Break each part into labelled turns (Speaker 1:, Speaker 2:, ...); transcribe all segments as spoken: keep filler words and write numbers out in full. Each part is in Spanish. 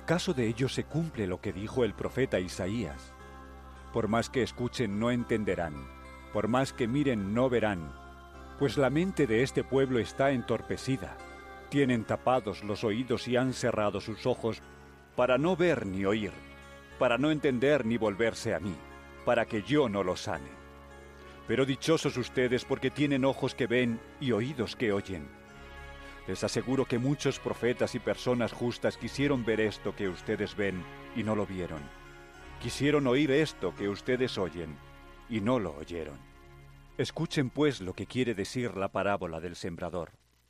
Speaker 1: el caso de ellos se cumple lo que dijo el profeta Isaías. Por más que escuchen no entenderán, por más que miren no verán, pues la mente de este pueblo está entorpecida. Tienen tapados los oídos y han cerrado sus ojos para no ver ni oír, para no entender ni volverse a mí, para que yo no los sane. Pero dichosos ustedes porque tienen ojos que ven y oídos que oyen. Les aseguro que muchos profetas y personas justas quisieron ver esto que ustedes ven y no lo vieron. Quisieron oír esto que ustedes oyen y no lo oyeron. Escuchen pues lo que quiere decir la parábola del sembrador.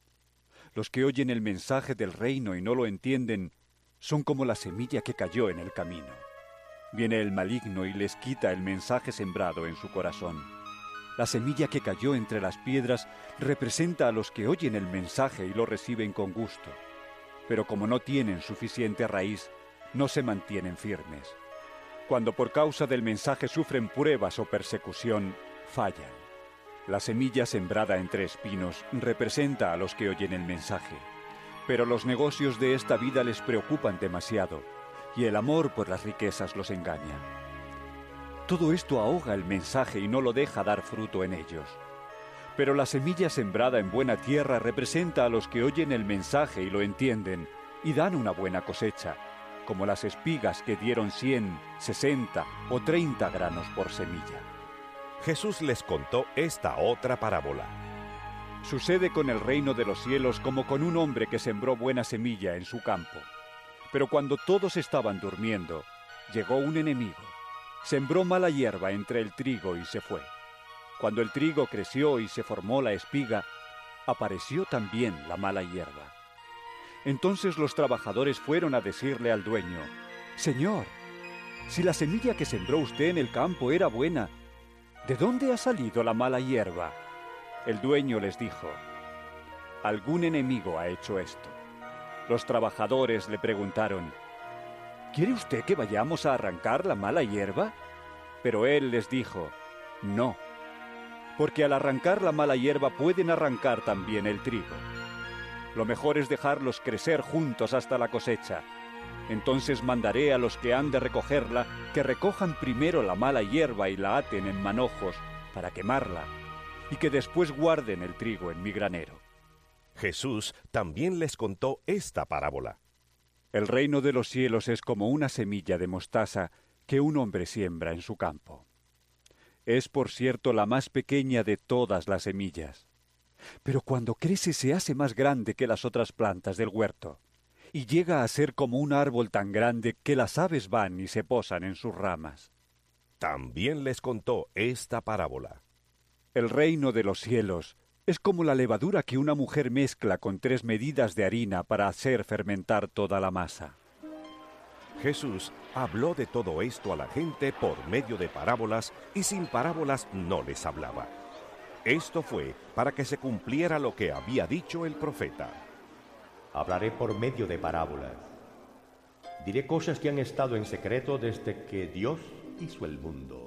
Speaker 1: Los que oyen el mensaje del reino y no lo entienden son como la semilla que cayó en el camino. Viene el maligno y les quita el mensaje sembrado en su corazón. La semilla que cayó entre las piedras representa a los que oyen el mensaje y lo reciben con gusto. Pero como no tienen suficiente raíz, no se mantienen firmes. Cuando por causa del mensaje sufren pruebas o persecución, fallan. La semilla sembrada entre espinos representa a los que oyen el mensaje. Pero los negocios de esta vida les preocupan demasiado, y el amor por las riquezas los engaña. Todo esto ahoga el mensaje y no lo deja dar fruto en ellos. Pero la semilla sembrada en buena tierra representa a los que oyen el mensaje y lo entienden, y dan una buena cosecha, como las espigas que dieron cien, sesenta o treinta granos por semilla.
Speaker 2: Jesús les contó esta otra parábola.
Speaker 1: Sucede con el reino de los cielos como con un hombre que sembró buena semilla en su campo. Pero cuando todos estaban durmiendo, llegó un enemigo. Sembró mala hierba entre el trigo y se fue. Cuando el trigo creció y se formó la espiga, apareció también la mala hierba. Entonces los trabajadores fueron a decirle al dueño: «Señor, si la semilla que sembró usted en el campo era buena, ¿de dónde ha salido la mala hierba?». El dueño les dijo: «Algún enemigo ha hecho esto». Los trabajadores le preguntaron: «¿Quiere usted que vayamos a arrancar la mala hierba?». Pero él les dijo: «No, porque al arrancar la mala hierba pueden arrancar también el trigo. Lo mejor es dejarlos crecer juntos hasta la cosecha. Entonces mandaré a los que han de recogerla que recojan primero la mala hierba y la aten en manojos para quemarla, y que después guarden el trigo en mi granero».
Speaker 2: Jesús también les contó esta parábola.
Speaker 1: El reino de los cielos es como una semilla de mostaza que un hombre siembra en su campo. Es, por cierto, la más pequeña de todas las semillas. Pero cuando crece se hace más grande que las otras plantas del huerto, y llega a ser como un árbol tan grande que las aves van y se posan en sus ramas.
Speaker 2: También les contó esta parábola.
Speaker 1: El reino de los cielos es como la levadura que una mujer mezcla con tres medidas de harina para hacer fermentar toda la masa.
Speaker 2: Jesús habló de todo esto a la gente por medio de parábolas, y sin parábolas no les hablaba. Esto fue para que se cumpliera lo que había dicho el profeta.
Speaker 3: Hablaré por medio de parábolas. Diré cosas que han estado en secreto desde que Dios hizo el mundo.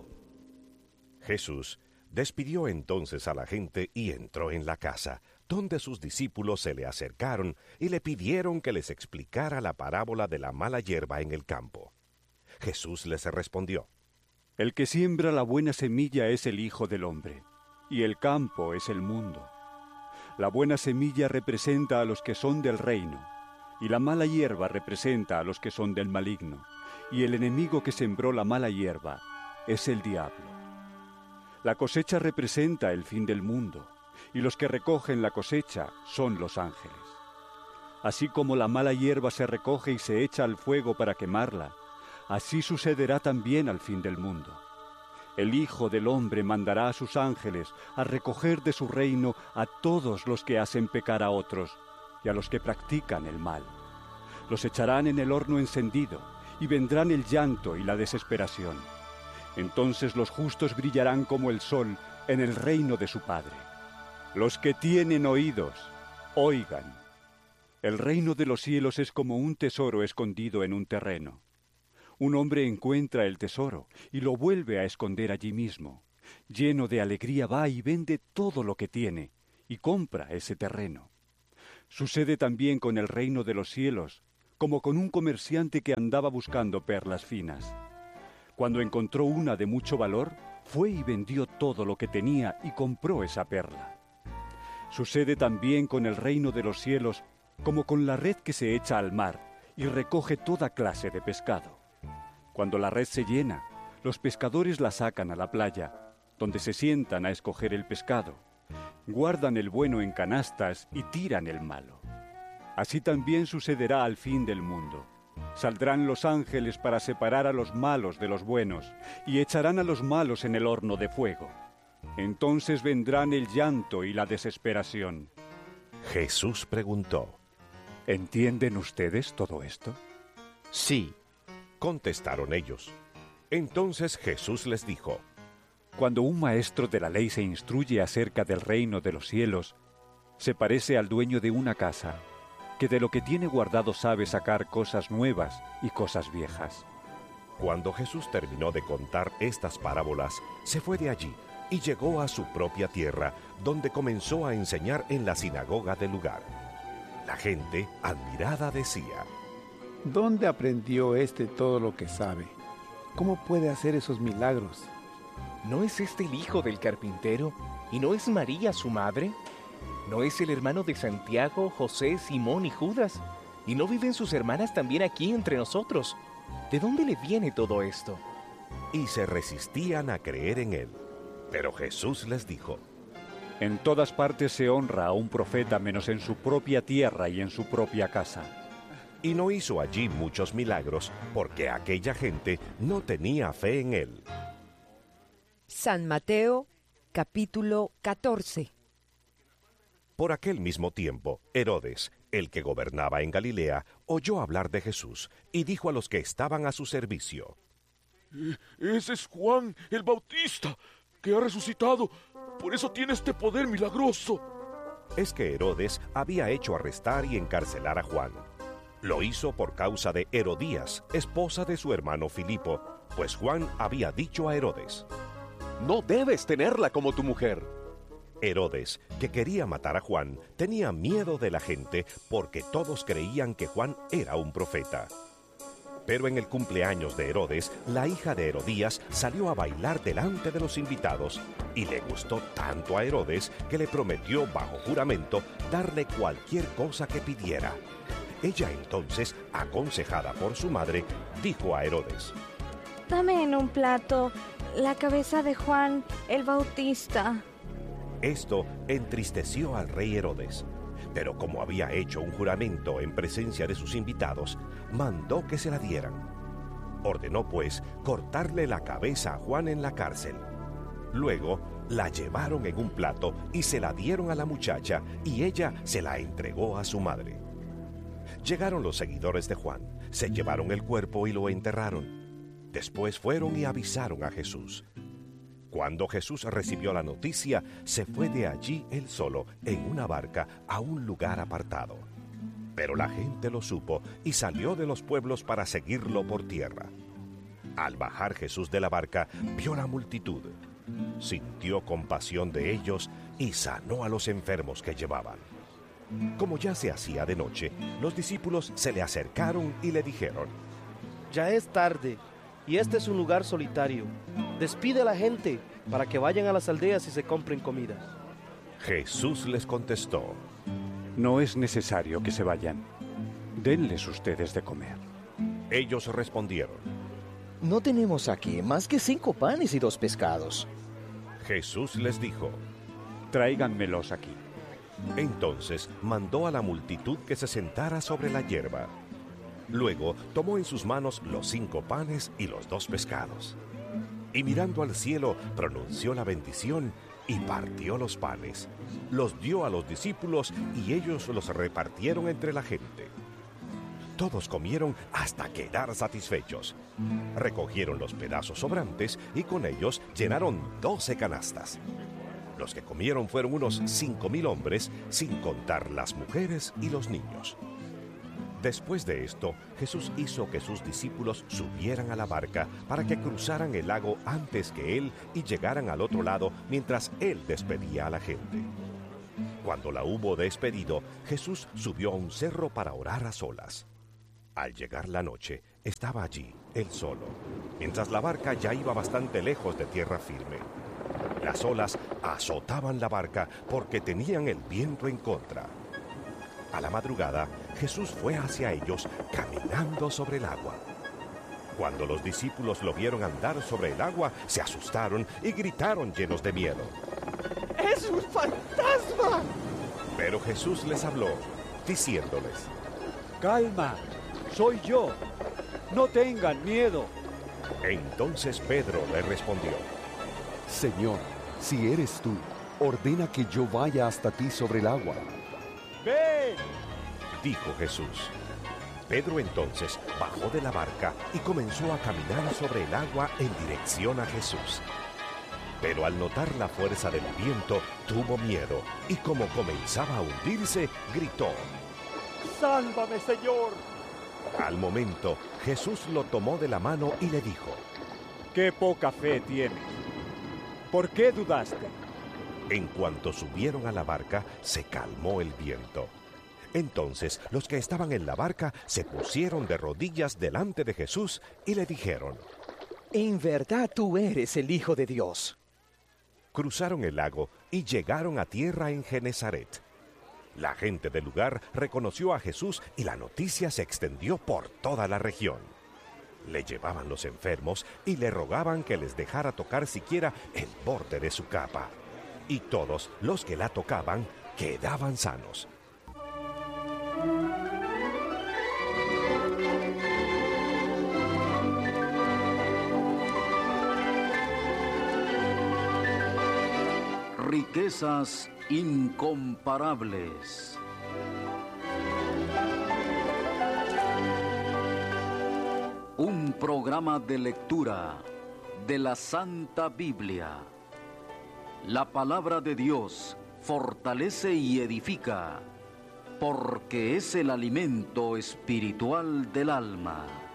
Speaker 2: Jesús despidió entonces a la gente y entró en la casa, donde sus discípulos se le acercaron y le pidieron que les explicara la parábola de la mala hierba en el campo. Jesús les respondió:
Speaker 1: El que siembra la buena semilla es el Hijo del Hombre, y el campo es el mundo. La buena semilla representa a los que son del reino, y la mala hierba representa a los que son del maligno, y el enemigo que sembró la mala hierba es el diablo. La cosecha representa el fin del mundo, y los que recogen la cosecha son los ángeles. Así como la mala hierba se recoge y se echa al fuego para quemarla, así sucederá también al fin del mundo. El Hijo del Hombre mandará a sus ángeles a recoger de su reino a todos los que hacen pecar a otros y a los que practican el mal. Los echarán en el horno encendido, y vendrán el llanto y la desesperación. Entonces los justos brillarán como el sol en el reino de su Padre. Los que tienen oídos, oigan. El reino de los cielos es como un tesoro escondido en un terreno. Un hombre encuentra el tesoro y lo vuelve a esconder allí mismo. Lleno de alegría va y vende todo lo que tiene y compra ese terreno. Sucede también con el reino de los cielos, como con un comerciante que andaba buscando perlas finas. Cuando encontró una de mucho valor, fue y vendió todo lo que tenía y compró esa perla. Sucede también con el reino de los cielos, como con la red que se echa al mar y recoge toda clase de pescado. Cuando la red se llena, los pescadores la sacan a la playa, donde se sientan a escoger el pescado. Guardan el bueno en canastas y tiran el malo. Así también sucederá al fin del mundo. Saldrán los ángeles para separar a los malos de los buenos y echarán a los malos en el horno de fuego. Entonces vendrán el llanto y la desesperación.
Speaker 2: Jesús preguntó:
Speaker 1: ¿Entienden ustedes todo esto?
Speaker 3: Sí,
Speaker 2: contestaron ellos. Entonces Jesús les dijo:
Speaker 1: Cuando un maestro de la ley se instruye acerca del reino de los cielos, se parece al dueño de una casa, que de lo que tiene guardado sabe sacar cosas nuevas y cosas viejas.
Speaker 2: Cuando Jesús terminó de contar estas parábolas, se fue de allí y llegó a su propia tierra, donde comenzó a enseñar en la sinagoga del lugar. La gente, admirada, decía:
Speaker 4: ¿Dónde aprendió este todo lo que sabe? ¿Cómo puede hacer esos milagros?
Speaker 5: ¿No es este el hijo del carpintero? ¿Y no es María su madre? ¿No es el hermano de Santiago, José, Simón y Judas? ¿Y no viven sus hermanas también aquí entre nosotros? ¿De dónde le viene todo esto?
Speaker 2: Y se resistían a creer en él. Pero Jesús les dijo:
Speaker 1: En todas partes se honra a un profeta menos en su propia tierra y en su propia casa.
Speaker 2: Y no hizo allí muchos milagros, porque aquella gente no tenía fe en él.
Speaker 6: San Mateo, capítulo catorce.
Speaker 2: Por aquel mismo tiempo, Herodes, el que gobernaba en Galilea, oyó hablar de Jesús y dijo a los que estaban a su servicio:
Speaker 7: Ese es Juan el Bautista, que ha resucitado. Por eso tiene este poder milagroso.
Speaker 2: Es que Herodes había hecho arrestar y encarcelar a Juan. Lo hizo por causa de Herodías, esposa de su hermano Filipo, pues Juan había dicho a Herodes:
Speaker 7: No debes tenerla como tu mujer.
Speaker 2: Herodes, que quería matar a Juan, tenía miedo de la gente porque todos creían que Juan era un profeta. Pero en el cumpleaños de Herodes, la hija de Herodías salió a bailar delante de los invitados y le gustó tanto a Herodes que le prometió bajo juramento darle cualquier cosa que pidiera. Ella entonces, aconsejada por su madre, dijo a Herodes:
Speaker 8: Dame en un plato la cabeza de Juan el Bautista.
Speaker 2: Esto entristeció al rey Herodes, pero como había hecho un juramento en presencia de sus invitados, mandó que se la dieran. Ordenó pues cortarle la cabeza a Juan en la cárcel. Luego la llevaron en un plato y se la dieron a la muchacha, y ella se la entregó a su madre. Llegaron los seguidores de Juan, se llevaron el cuerpo y lo enterraron. Después fueron y avisaron a Jesús. Cuando Jesús recibió la noticia, se fue de allí él solo, en una barca, a un lugar apartado. Pero la gente lo supo y salió de los pueblos para seguirlo por tierra. Al bajar Jesús de la barca, vio la multitud. Sintió compasión de ellos y sanó a los enfermos que llevaban. Como ya se hacía de noche, los discípulos se le acercaron y le dijeron:
Speaker 9: Ya es tarde, y este es un lugar solitario. Despide a la gente para que vayan a las aldeas y se compren comida.
Speaker 2: Jesús les contestó:
Speaker 1: No es necesario que se vayan. Denles ustedes de comer.
Speaker 2: Ellos respondieron:
Speaker 5: No tenemos aquí más que cinco panes y dos pescados.
Speaker 2: Jesús les dijo:
Speaker 1: Tráiganmelos aquí.
Speaker 2: Entonces mandó a la multitud que se sentara sobre la hierba. Luego tomó en sus manos los cinco panes y los dos pescados. Y mirando al cielo, pronunció la bendición y partió los panes. Los dio a los discípulos y ellos los repartieron entre la gente. Todos comieron hasta quedar satisfechos. Recogieron los pedazos sobrantes y con ellos llenaron doce canastas. Los que comieron fueron unos cinco mil hombres, sin contar las mujeres y los niños. Después de esto, Jesús hizo que sus discípulos subieran a la barca para que cruzaran el lago antes que él y llegaran al otro lado mientras él despedía a la gente. Cuando la hubo despedido, Jesús subió a un cerro para orar a solas. Al llegar la noche, estaba allí, él solo, mientras la barca ya iba bastante lejos de tierra firme. Las olas azotaban la barca porque tenían el viento en contra. A la madrugada, Jesús fue hacia ellos caminando sobre el agua. Cuando los discípulos lo vieron andar sobre el agua, se asustaron y gritaron llenos de miedo.
Speaker 9: ¡Es un fantasma!
Speaker 2: Pero Jesús les habló, diciéndoles:
Speaker 10: Calma, soy yo. No tengan miedo.
Speaker 2: Entonces Pedro le respondió:
Speaker 11: Señor, si eres tú, ordena que yo vaya hasta ti sobre el agua.
Speaker 10: ¡Ven!,
Speaker 2: dijo Jesús. Pedro entonces bajó de la barca y comenzó a caminar sobre el agua en dirección a Jesús. Pero al notar la fuerza del viento, tuvo miedo y como comenzaba a hundirse, gritó:
Speaker 10: ¡Sálvame, Señor!
Speaker 2: Al momento, Jesús lo tomó de la mano y le dijo:
Speaker 1: ¡Qué poca fe tienes! ¿Por qué dudaste?
Speaker 2: En cuanto subieron a la barca, se calmó el viento. Entonces los que estaban en la barca se pusieron de rodillas delante de Jesús y le dijeron:
Speaker 5: En verdad tú eres el Hijo de Dios.
Speaker 2: Cruzaron el lago y llegaron a tierra en Genezaret. La gente del lugar reconoció a Jesús y la noticia se extendió por toda la región. Le llevaban los enfermos y le rogaban que les dejara tocar siquiera el borde de su capa. Y todos los que la tocaban quedaban sanos.
Speaker 12: Riquezas incomparables. Un programa de lectura de la Santa Biblia. La palabra de Dios fortalece y edifica, porque es el alimento espiritual del alma.